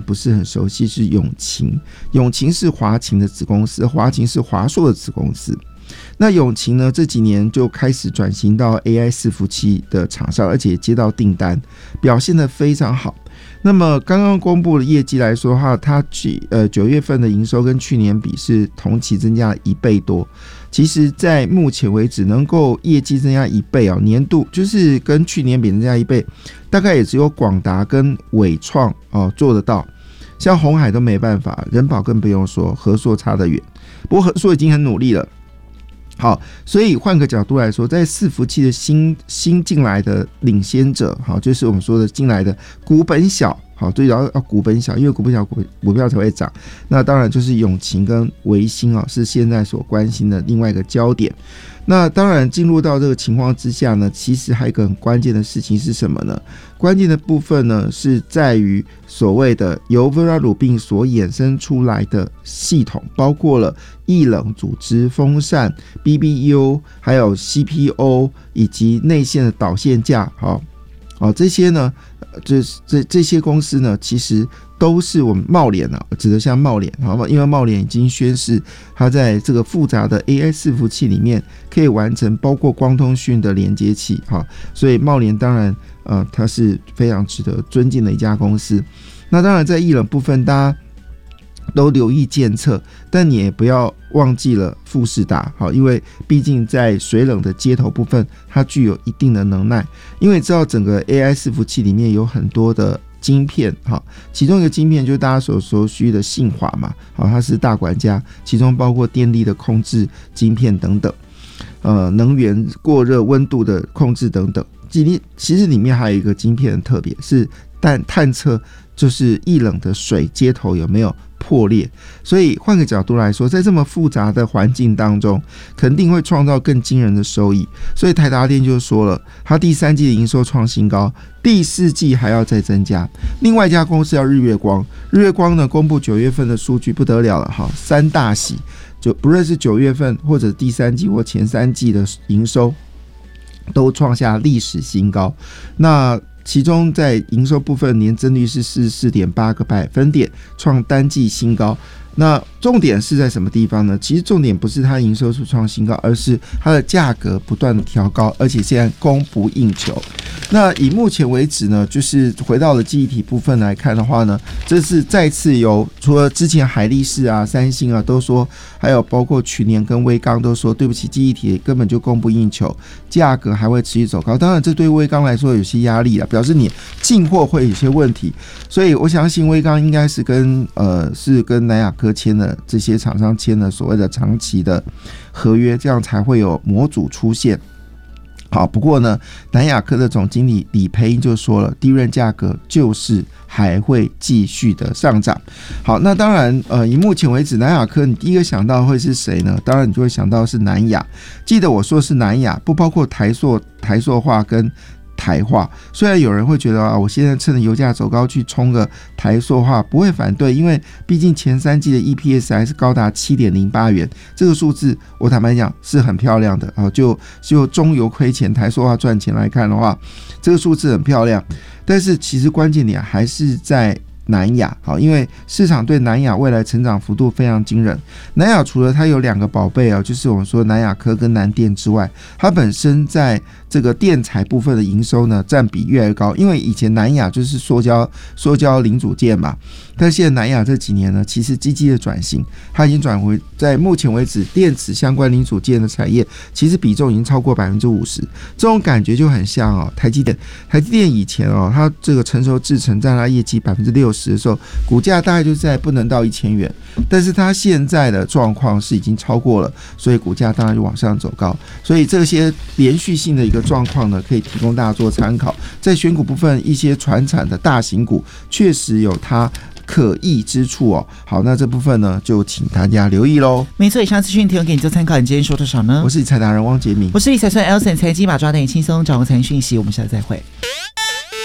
不是很熟悉，是永勤。永勤是华勤的子公司，华勤是华硕的子公司。那永勤呢，这几年就开始转型到 AI 伺服器的厂商，而且接到订单，表现得非常好。那么刚刚公布的业绩来说的话，它9月份的营收跟去年比是同期增加了1倍多。其实在目前为止能够业绩增加1倍哦，年度就是跟去年比增加1倍，大概也只有广达跟伟创做得到，像鸿海都没办法，人保更不用说，和硕差得远。不过和硕已经很努力了。好，所以换个角度来说，在伺服器的新进来的领先者，好，就是我们说的进来的股本小，好，最主要要股本小，因为股本小股票才会涨。那当然就是永勤跟微星是现在所关心的另外一个焦点。那当然进入到这个情况之下呢，其实还有一个很关键的事情是什么呢？关键的部分呢是在于所谓的由 Vera Rubin 所衍生出来的系统，包括了液冷组织、风扇、BBU 还有 CPO 以及内线的导线架，这些呢这些公司呢其实都是我们茂联指的像茂联，因为茂联已经宣示它在这个复杂的 AI 伺服器里面可以完成包括光通讯的连接器，所以茂联当然它是非常值得尊敬的一家公司。那当然在液冷部分大家都留意监测，但你也不要忘记了富士达，因为毕竟在水冷的接头部分它具有一定的能耐，因为知道整个 AI 伺服器里面有很多的晶片，其中一个晶片就是大家所熟悉的信华嘛，它是大管家，其中包括电力的控制晶片等等，能源过热温度的控制等等。其实里面还有一个晶片很特别，是探测就是液冷的水接头有没有破裂。所以换个角度来说，在这么复杂的环境当中，肯定会创造更惊人的收益。所以台达电就说了，它第3季的营收创新高，第4季还要再增加。另外一家公司叫日月光，日月光呢公布9月份的数据不得了了，3大喜，就不论是9月份或者第3季或前3季的营收都创下历史新高。那其中在营收部分年增率是 44.8 个百分点，创单季新高。那重点是在什么地方呢？其实重点不是它营收创新高，而是它的价格不断的调高，而且现在供不应求。那以目前为止呢，就是回到了记忆体部分来看的话呢，这是再次由除了之前海力士啊、三星啊都说，还有包括去年跟威刚都说，对不起，记忆体根本就供不应求，价格还会持续走高。当然这对威刚来说有些压力啊，表示你进货会有些问题。所以我相信威刚应该是跟南亚科签了，这些厂商签了所谓的长期的合约，这样才会有模组出现。好，不过呢，南亚科的总经理李培英就说了，低润价格就是还会继续的上涨。好，那当然，以目前为止，南亚科你第一个想到会是谁呢？当然你就会想到是南亚。记得我说是南亚，不包括台塑化跟台化。虽然有人会觉得我现在趁着油价走高去冲个台塑化，不会反对，因为毕竟前3季的 EPS 还是高达 7.08 元，这个数字我坦白讲是很漂亮的。就中油亏钱台塑化赚钱来看的话，这个数字很漂亮。但是其实关键点还是在南亚，因为市场对南亚未来成长幅度非常惊人。南亚除了它有2个宝贝就是我们说南亚科跟南电之外，它本身在这个电材部分的营收呢占比越来越高。因为以前南亚就是塑胶零组件嘛，但现在南亚这几年呢，其实积极的转型，它已经转回在目前为止电子相关零组件的产业，其实比重已经超过 50%。这种感觉就很像台积电以前它这个成熟制程占它业绩 60%的时候，股价大概就在不能到1000元，但是它现在的状况是已经超过了，所以股价当然就往上走高。所以这些连续性的一个状况呢，可以提供大家做参考。在选股部分，一些传产的大型股确实有它可疑之处好，那这部分呢，就请大家留意咯。 没错，以上资讯提供给你做参考。你今天说多少呢？ 我是理财达人汪杰明， 我是理财算 Elson， 财经把抓点轻松掌握财经讯息。我们下次再会。